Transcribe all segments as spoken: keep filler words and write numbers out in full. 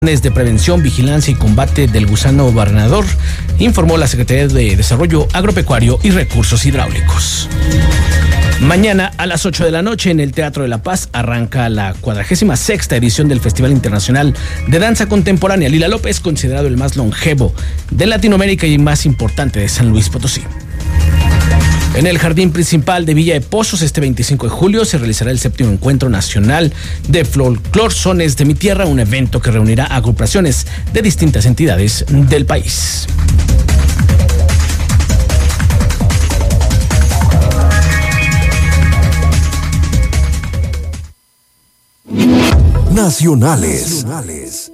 de prevención, vigilancia y combate del gusano barrenador, informó la Secretaría de Desarrollo Agropecuario y Recursos Hidráulicos. Mañana a las ocho de la noche en el Teatro de la Paz arranca la cuadragésima sexta edición del Festival Internacional de Danza Contemporánea. Lila López, considerado el más longevo de Latinoamérica y más importante de San Luis Potosí. En el Jardín Principal de Villa de Pozos, este veinticinco de julio, se realizará el séptimo Encuentro Nacional de Folclor Sones de mi Tierra, un evento que reunirá agrupaciones de distintas entidades del país. Nacionales. Nacionales.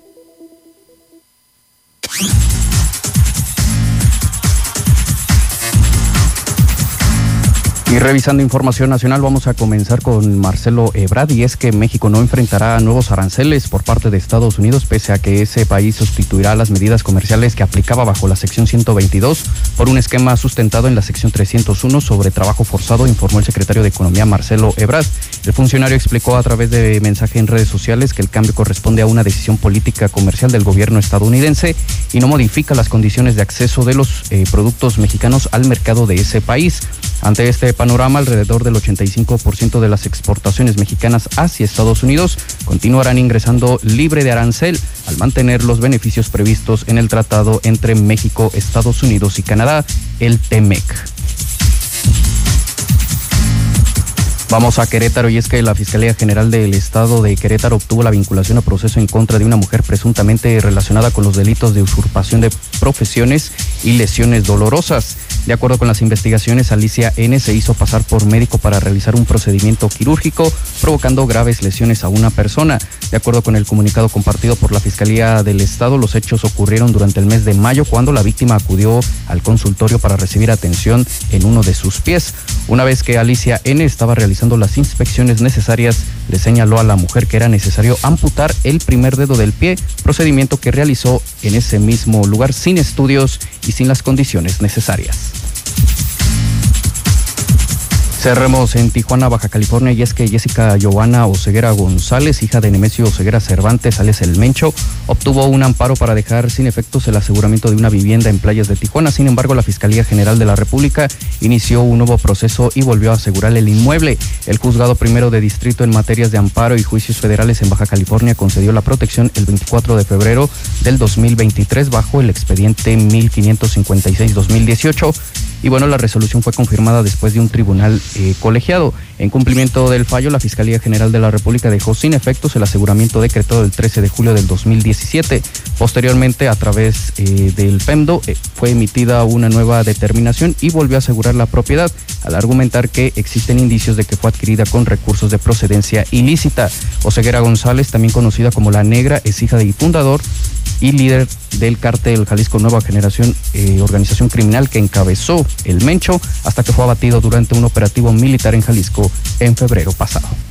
Y revisando información nacional, vamos a comenzar con Marcelo Ebrard, y es que México no enfrentará nuevos aranceles por parte de Estados Unidos, pese a que ese país sustituirá las medidas comerciales que aplicaba bajo la sección ciento veintidós por un esquema sustentado en la sección trescientos uno sobre trabajo forzado, informó el secretario de Economía Marcelo Ebrard. El funcionario explicó a través de mensaje en redes sociales que el cambio corresponde a una decisión política comercial del gobierno estadounidense y no modifica las condiciones de acceso de los eh, productos mexicanos al mercado de ese país. Ante este panorama, alrededor del ochenta y cinco por ciento de las exportaciones mexicanas hacia Estados Unidos continuarán ingresando libre de arancel al mantener los beneficios previstos en el tratado entre México, Estados Unidos y Canadá, el T M E C. Vamos a Querétaro, y es que la Fiscalía General del Estado de Querétaro obtuvo la vinculación a proceso en contra de una mujer presuntamente relacionada con los delitos de usurpación de profesiones y lesiones dolorosas. De acuerdo con las investigaciones, Alicia N. se hizo pasar por médico para realizar un procedimiento quirúrgico, provocando graves lesiones a una persona. De acuerdo con el comunicado compartido por la Fiscalía del Estado, los hechos ocurrieron durante el mes de mayo, cuando la víctima acudió al consultorio para recibir atención en uno de sus pies. Una vez que Alicia N. estaba realizando las inspecciones necesarias, le señaló a la mujer que era necesario amputar el primer dedo del pie, procedimiento que realizó en ese mismo lugar sin estudios y sin las condiciones necesarias. Cerremos en Tijuana, Baja California, y es que Jessica Giovanna Oseguera González, hija de Nemesio Oseguera Cervantes, alias El Mencho, obtuvo un amparo para dejar sin efectos el aseguramiento de una vivienda en playas de Tijuana. Sin embargo, la Fiscalía General de la República inició un nuevo proceso y volvió a asegurar el inmueble. El Juzgado Primero de Distrito en materias de amparo y juicios federales en Baja California concedió la protección el veinticuatro de febrero del dos mil veintitrés bajo el expediente mil quinientos cincuenta y seis guión dos mil dieciocho. Y bueno, la resolución fue confirmada después de un tribunal eh, colegiado. En cumplimiento del fallo, la Fiscalía General de la República dejó sin efectos el aseguramiento decretado el trece de julio del dos mil diecisiete. Posteriormente, a través eh, del P E M D O, eh, fue emitida una nueva determinación y volvió a asegurar la propiedad, al argumentar que existen indicios de que fue adquirida con recursos de procedencia ilícita. Oseguera González, también conocida como La Negra, es hija del fundador y líder del cártel Jalisco Nueva Generación, eh, organización criminal que encabezó El Mencho, hasta que fue abatido durante un operativo militar en Jalisco en febrero pasado.